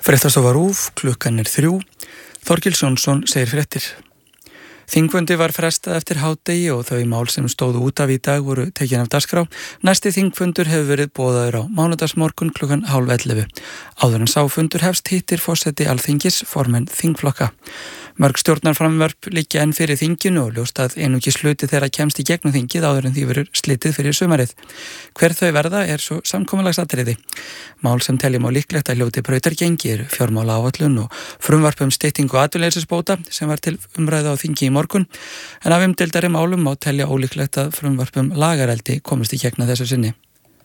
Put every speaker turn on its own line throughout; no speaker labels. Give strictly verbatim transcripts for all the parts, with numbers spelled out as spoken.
Fréttastofa RÚV, klukkan er þrjú. Þorgils Jónsson segir fréttir. Þingfundi var frestað eftir hádegi og þau mál sem stóðu út af í dag voru tekin af dagskrá. Næsti þingfundur hefur verið boðaður á mánudagsmorgun klukkan hálf ellefu. Áður en sá fundur hefst hittir forseti Alþingis formenn þingflokka. Mörg stjórnarframvörp liggja enn fyrir þinginu og ljóst að einungis hluti þeirra kemst í gegnum þingið áður en því verður slitið fyrir sumarið. Hver þau verða er svo samkomulagsatriði. Mál sem teljum á líklegt að hljóti brautargengi eru fjármálaáætlun og frumvarp um styttingu atvinnuleysisbóta sem var til umræðu á þingi í morgun, en af umdeildari málum má telja ólíklegt að frumvarp um lagareldi komist í gegn að þessu sinni.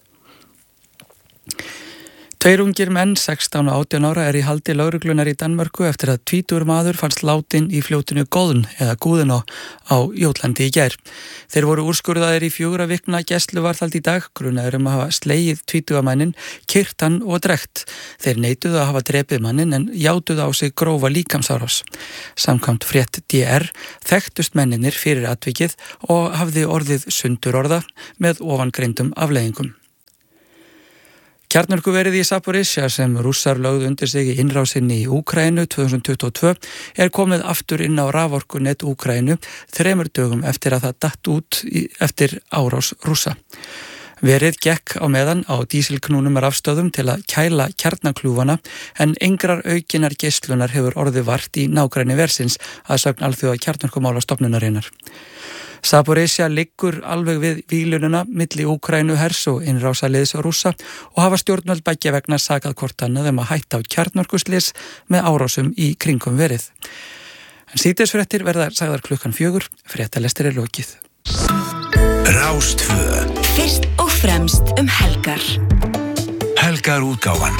Tveir ungir menn, sextán og átján ára, er í haldi lögreglunar í Danmörku eftir að tvítugur maður fannst látinn í fljótinu Góðn eða Gúðinó á Jótlandi í gær. Þeir voru úrskurðaðir í fjögurra vikna gæsluvarðhald í dag, grunaðir um að hafa slegið tvítuga manninn, kyrt hann og drekkt. Þeir neituðu að hafa drepið manninn en játuðu á sig grófa líkamsárás. Samkvæmt frétt D R þekktust menninir fyrir atvikið og hafði orðið sundurorða með ofangreindum afleiðingum. Kjarnorkuverið í Zaporizhzhia sem Rússar lögðu undir sig í innrásinni í Úkraínu tvö þúsund tuttugu og tvö er komið aftur inn á raforkunet Úkraínu þremur dögum eftir að það datt út eftir árás Rússa. Verið gekk á meðan á dísilknúnum rafstöðvum til að kæla kjarnakljúfana en engrar aukinar geislunar hefur orðið vart í nágrenni versins að sögn alþjóða kjarnorkumálastofnunarinnar. Zaporizhzhia liggur alveg við víglununa milli Úkraínu hers og innrásaliðs Rússa og hafa stjórnvöld beggja vegna sakað hvort annað um að hætta á kjarnorkuslys með árásum í kringum verið. En síðdegisfréttir verða sagðar klukkan fjögur, fréttalestir er lokið.
Rástvö.
Fyrst og fremst um helgar.
Helgar útgáfan.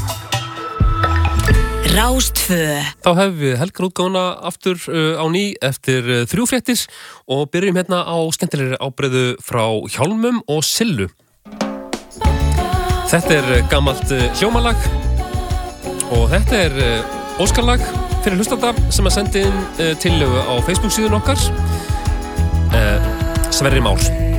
Rástvö.
Þá hefum við helgar útgáfuna aftur uh, á ný eftir uh, þrjú fréttir og byrjum hérna á skemmtilegri ábreiðu frá Hjálmum og Sillu. Þetta er uh, gamalt uh, hljómalag og þetta er uh, óskarlag fyrir hlustanda sem að sendi inn uh, tillögu á Facebook síðun okkar. Uh, Sverrir Már.